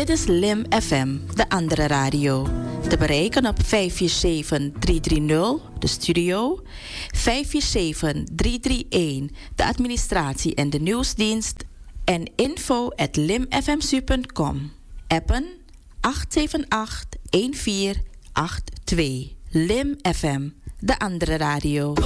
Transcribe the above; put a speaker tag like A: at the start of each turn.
A: Dit is Lim FM, de andere radio. Te bereiken op 547-330, de studio. 547-331, de administratie en de nieuwsdienst. En info@limfmsu.com. Appen 878-1482. Lim FM, de andere radio.